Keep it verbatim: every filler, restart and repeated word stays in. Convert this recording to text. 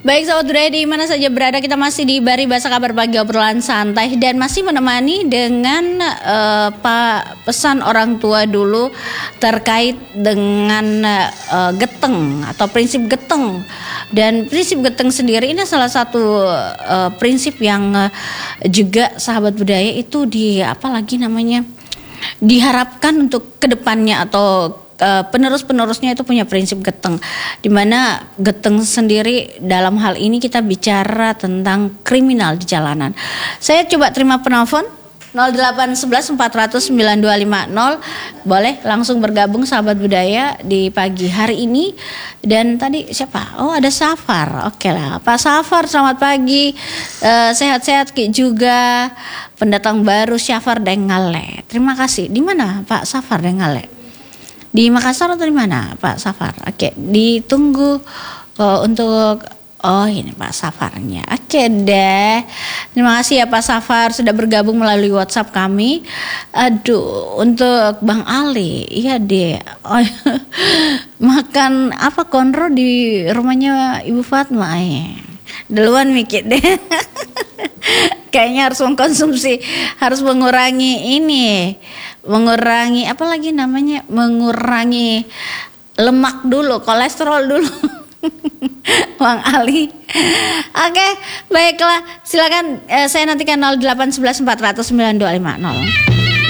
Baik sahabat budaya di mana saja berada, kita masih di Bari Bahasa Kabar Pagi, obrolan santai dan masih menemani dengan uh, Pak pesan orang tua dulu terkait dengan uh, geteng atau prinsip geteng. Dan prinsip geteng sendiri ini salah satu uh, prinsip yang uh, juga sahabat budaya itu di apa lagi namanya diharapkan untuk kedepannya atau penerus-penerusnya itu punya prinsip geteng, dimana geteng sendiri dalam hal ini kita bicara tentang kriminal di jalanan. Saya coba terima penelpon nol delapan satu satu empat nol nol sembilan dua lima nol, boleh langsung bergabung sahabat budaya di pagi hari ini. Dan tadi siapa? Oh ada Safar, oke lah Pak Safar, selamat pagi, uh, sehat-sehat Ki juga, pendatang baru Safar Dengale. Terima kasih. Di mana Pak Safar Dengale? Di Makassar atau di mana Pak Safar? Oke, ditunggu uh, untuk oh ini Pak Safarnya. Oke deh. Terima kasih ya Pak Safar sudah bergabung melalui WhatsApp kami. Aduh, untuk Bang Ali, iya deh. Oh, makan apa konro di rumahnya Ibu Fatma ya. Duluan mikir deh. Kayaknya harus mengkonsumsi, harus mengurangi ini, mengurangi apa lagi namanya, mengurangi lemak dulu, kolesterol dulu. Bang Ali. Oke, baiklah, silakan eh, saya nantikan nol delapan satu satu empat nol nol sembilan dua lima nol.